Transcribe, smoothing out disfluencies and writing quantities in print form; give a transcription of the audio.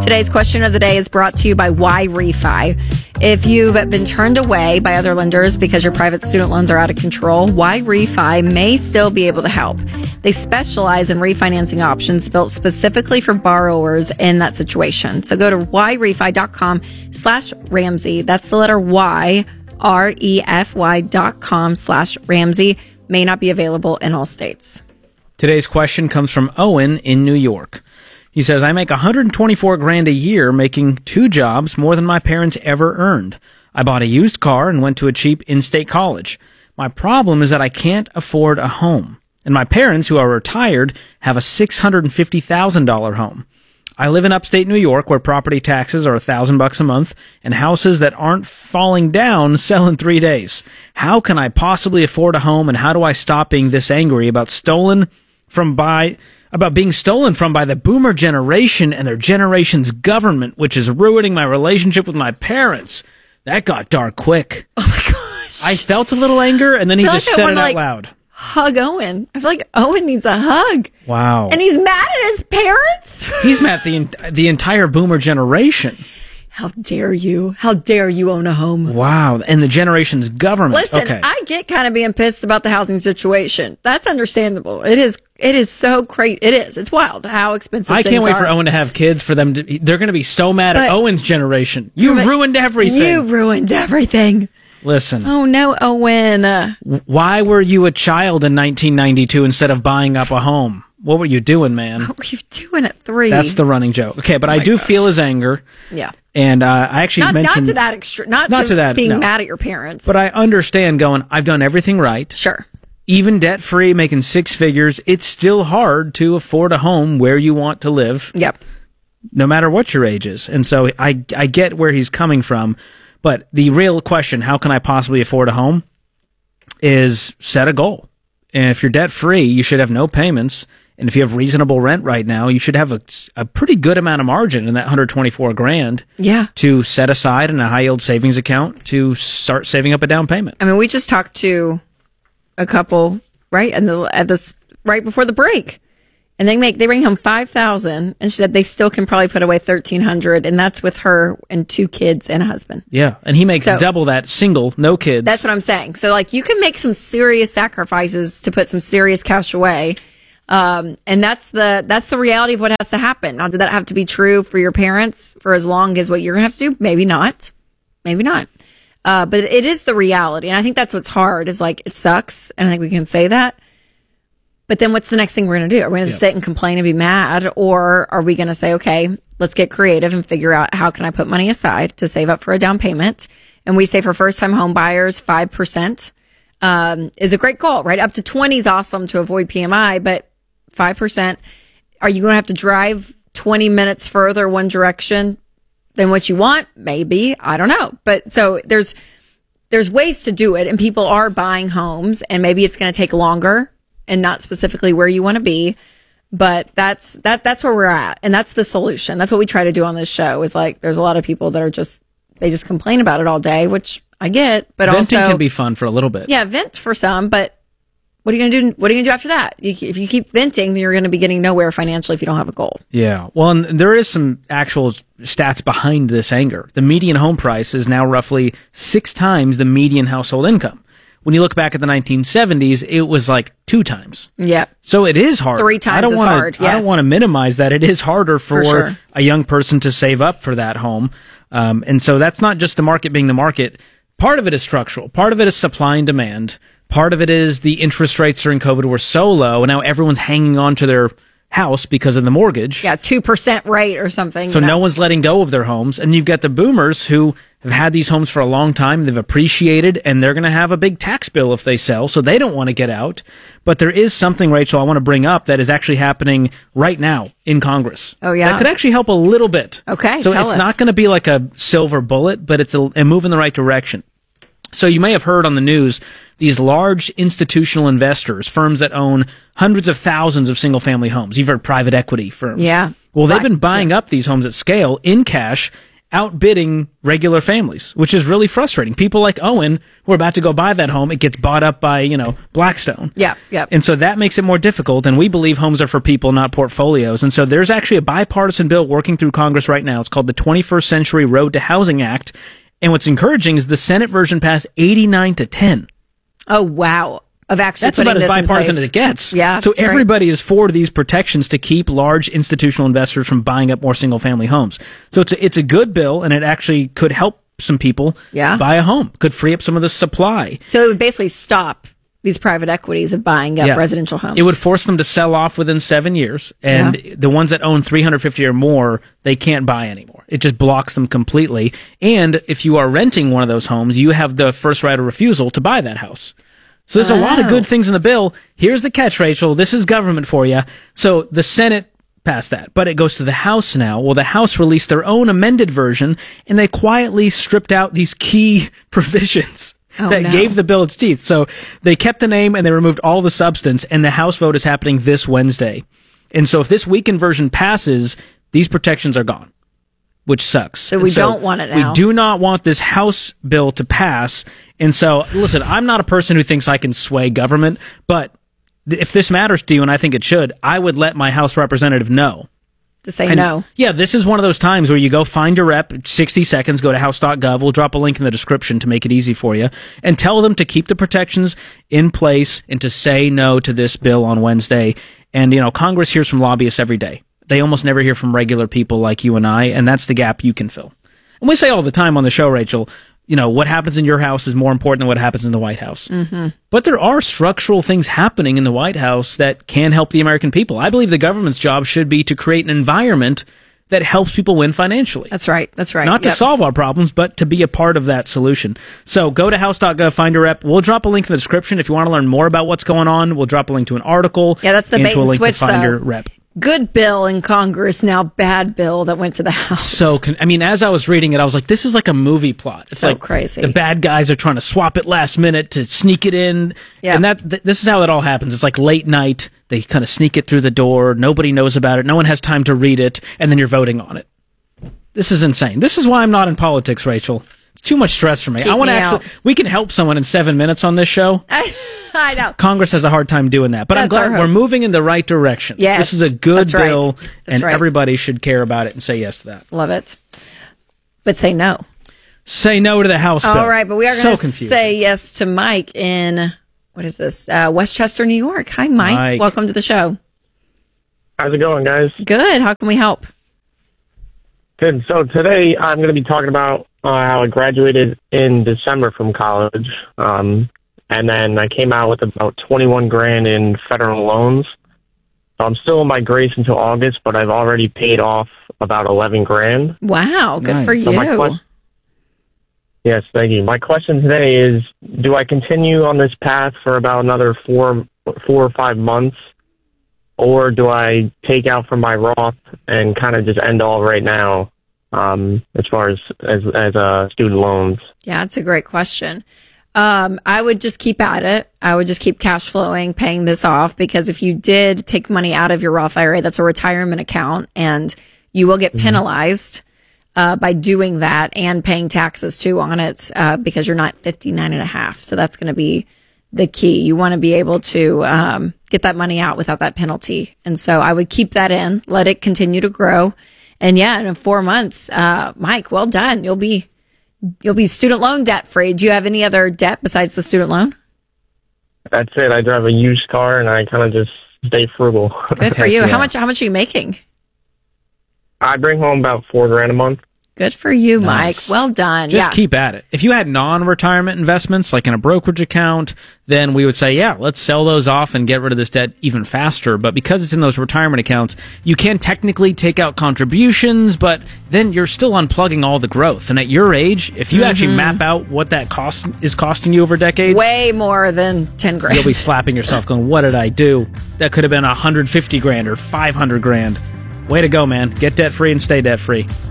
Today's question of the day is brought to you by Why Refi. If you've been turned away by other lenders because your private student loans are out of control, Why Refi may still be able to help. They specialize in refinancing options built specifically for borrowers in that situation. So go to whyrefi.com/Ramsey. That's the letter Y, REFY.com/Ramsey. May not be available in all states. Today's question comes from Owen in New York. He says, I make $124,000 a year making 2 jobs more than my parents ever earned. I bought a used car and went to a cheap in-state college. My problem is that I can't afford a home. And my parents, who are retired, have a $650,000 home. I live in upstate New York where property taxes are $1,000 a month and houses that aren't falling down sell in 3 days. How can I possibly afford a home, and how do I stop being this angry about being stolen from by the boomer generation and their generation's government, which is ruining my relationship with my parents? That got dark quick. Oh my gosh. I felt a little anger, and then he just said it out loud. Hug Owen. I feel like Owen needs a hug. Wow. And he's mad at his parents? He's mad at the entire boomer generation. How dare you? How dare you own a home? Wow. And the generation's government. Listen, okay. I get kind of being pissed about the housing situation. That's understandable. It is so crazy. It is. It's wild how expensive things are. I can't wait for Owen to have kids, they're going to be so mad at Owen's generation. You ruined everything. You ruined everything. Listen. Oh no, Owen. Why were you a child in 1992 instead of buying up a home? What were you doing, man? What were you doing at 3? That's the running joke. Okay, but I do feel his anger. Yeah. And I actually mentioned... Not to that extreme. Not to that, being mad at your parents. But I understand I've done everything right. Sure. Even debt-free, making 6 figures, it's still hard to afford a home where you want to live. Yep. No matter what your age is. And so I get where he's coming from. But the real question, how can I possibly afford a home, is set a goal. And if you're debt-free, you should have no payments. And if you have reasonable rent right now, you should have a pretty good amount of margin in that $124,000 to set aside in a high-yield savings account to start saving up a down payment. I mean, we just talked to a couple, right, right before the break. And they bring home $5,000, and she said they still can probably put away $1,300, and that's with her and 2 kids and a husband. Yeah, and he makes double that single, no kids. That's what I'm saying. So, you can make some serious sacrifices to put some serious cash away, and that's the reality of what has to happen. Now, did that have to be true for your parents for as long as what you're going to have to do? Maybe not. But it is the reality, and I think that's what's hard. Is it sucks, and I think we can say that. But then what's the next thing we're going to do? Are we going to sit and complain and be mad? Or are we going to say, okay, let's get creative and figure out how can I put money aside to save up for a down payment? And we say for first-time home buyers, 5% is a great goal, right? Up to 20 is awesome to avoid PMI, but 5%. Are you going to have to drive 20 minutes further one direction than what you want? Maybe. I don't know. But so there's ways to do it, and people are buying homes, and maybe it's going to take longer and not specifically where you want to be, but that's where we're at, and that's the solution. That's what we try to do on this show. Is there's a lot of people that they just complain about it all day, which I get, but venting can be fun for a little bit. Yeah, vent for some, but what are you going to do? What are you going to do after that? If you keep venting, then you're going to be getting nowhere financially if you don't have a goal. Yeah, well, and there is some actual stats behind this anger. The median home price is now roughly 6 times the median household income. When you look back at the 1970s, it was 2 times. Yeah. So it is hard. 3 times as hard, yes. I don't want to minimize that. It is harder for sure. a young person to save up for that home. And so that's not just the market being the market. Part of it is structural. Part of it is supply and demand. Part of it is the interest rates during COVID were so low, and now everyone's hanging on to their house because of the mortgage. Yeah, 2% rate or something. So no one's letting go of their homes. And you've got the boomers who have had these homes for a long time. They've appreciated, and they're going to have a big tax bill if they sell, so they don't want to get out. But there is something, Rachel, I want to bring up that is actually happening right now in Congress. Oh, yeah? That could actually help a little bit. Okay, so tell it's us. not going to be like a silver bullet, but it's a move in the right direction. So you may have heard on the news, these large institutional investors, firms that own hundreds of thousands of single-family homes. You've heard private equity firms. Yeah. Well, they've been buying up these homes at scale in cash outbidding regular families, which is really frustrating. People like Owen who are about to go buy that home, it gets bought up by, Blackstone. Yeah. And so that makes it more difficult, and we believe homes are for people, not portfolios. And so there's actually a bipartisan bill working through Congress right now. It's called the 21st Century Road to Housing Act. And what's encouraging is the Senate version passed 89-10. Oh, wow. Of actually That's putting about as this in bipartisan place. as it gets. Yeah. So that's right. everybody is for these protections to keep large institutional investors from buying up more single family homes. So it's a good bill, and it actually could help some people buy a home. Could free up some of the supply. So it would basically stop these private equities of buying up residential homes. It would force them to sell off within 7 years, and the ones that own 350 or more, they can't buy anymore. It just blocks them completely. And if you are renting one of those homes, you have the first right of refusal to buy that house. So there's a lot of good things in the bill. Here's the catch, Rachel. This is government for you. So the Senate passed that, but it goes to the House now. Well, the House released their own amended version, and they quietly stripped out these key provisions that gave the bill its teeth. So they kept the name and they removed all the substance, and the House vote is happening this Wednesday. And so if this weakened version passes, these protections are gone, which sucks. So we don't want it now. We do not want this House bill to pass. And so, listen, I'm not a person who thinks I can sway government, but if this matters to you, and I think it should, I would let my House representative know. To say no. Yeah, this is one of those times where you go find your rep, 60 seconds, go to house.gov. We'll drop a link in the description to make it easy for you, and tell them to keep the protections in place and to say no to this bill on Wednesday. And, Congress hears from lobbyists every day. They almost never hear from regular people like you and I, and that's the gap you can fill. And we say all the time on the show, Rachel, what happens in your house is more important than what happens in the White House. Mm-hmm. But there are structural things happening in the White House that can help the American people. I believe the government's job should be to create an environment that helps people win financially. That's right. Not to solve our problems, but to be a part of that solution. So go to house.gov, find your rep. We'll drop a link in the description if you want to learn more about what's going on. We'll drop a link to an article. Yeah, that's the bait and switch, to find though. your rep. Good bill in Congress, now bad bill that went to the House. So, as I was reading it, I was like, this is like a movie plot. It's so like crazy. The bad guys are trying to swap it last minute to sneak it in. Yeah. And this is how it all happens. It's like late night. They kind of sneak it through the door. Nobody knows about it. No one has time to read it. And then you're voting on it. This is insane. This is why I'm not in politics, Rachel. It's too much stress for me. Keep I want to me out. we can help someone in 7 minutes on this show. I know. Congress has a hard time doing that, but I'm That's our glad hope. we're moving in the right direction. Yes, this is a good that's right. bill, That's and right. everybody should care about it and say yes to that. Love it. But say no. Say no to the House bill. All right, but we are So going to confusing. say yes to Mike in, what is this, Westchester, New York. Hi, Mike. Welcome to the show. How's it going, guys? Good. How can we help? Good. So today I'm going to be talking about how I graduated in December from college, and then I came out with about 21 grand in federal loans. So I'm still in my grace until August, but I've already paid off about 11 grand. Wow. Good for So you. Yes, thank you. My question today is, do I continue on this path for about another four or 5 months, or do I take out from my Roth and kind of just end all right now, as far as student loans? Yeah, that's a great question. I would just keep at it. I would just keep cash flowing, paying this off, because if you did take money out of your Roth IRA, that's a retirement account, and you will get penalized by doing that and paying taxes too on it, because you're not 59 and a half. So that's going to be the key. You want to be able to get that money out without that penalty. And so I would keep that in, let it continue to grow. And yeah, in 4 months, Mike, well done. You'll be student loan debt free. Do you have any other debt besides the student loan? That's it. I drive a used car, and I kind of just stay frugal. Good for you. Yeah. How much are you making? I bring home about $4 grand a month. Good for you, Nice. Mike. Well done. Just yeah. keep at it. If you had non-retirement investments, like in a brokerage account, then we would say, yeah, let's sell those off and get rid of this debt even faster. But because it's in those retirement accounts, you can technically take out contributions, but then you're still unplugging all the growth. And at your age, if you actually map out what that cost is costing you over decades, way more than 10 grand. you'll be slapping yourself going, what did I do? That could have been 150 grand or 500 grand. Way to go, man. Get debt free and stay debt free.